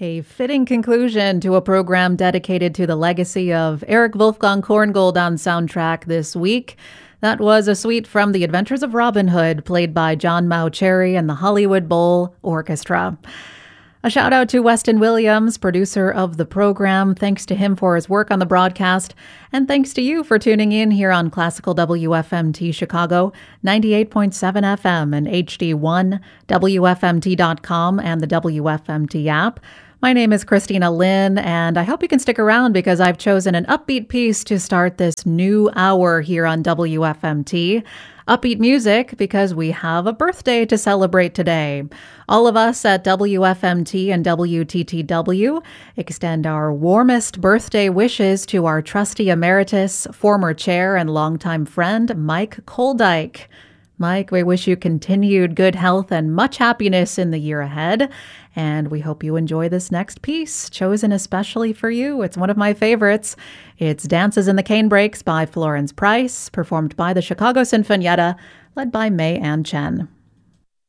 A fitting conclusion to a program dedicated to the legacy of Eric Wolfgang Korngold on soundtrack this week. That was a suite from The Adventures of Robin Hood, played by John Mauceri and the Hollywood Bowl Orchestra. A shout out to Weston Williams, producer of the program. Thanks to him for his work on the broadcast. And thanks to you for tuning in here on Classical WFMT Chicago, 98.7 FM and HD1, WFMT.com, and the WFMT app. My name is Christina Lynn, and I hope you can stick around because I've chosen an upbeat piece to start this new hour here on WFMT. Upbeat music because we have a birthday to celebrate today. All of us at WFMT and WTTW extend our warmest birthday wishes to our trustee emeritus, former chair and longtime friend, Mike Koldyke. Mike, we wish you continued good health and much happiness in the year ahead. And we hope you enjoy this next piece, chosen especially for you. It's one of my favorites. It's Dances in the Canebrakes by Florence Price, performed by the Chicago Sinfonietta, led by May Ann Chen.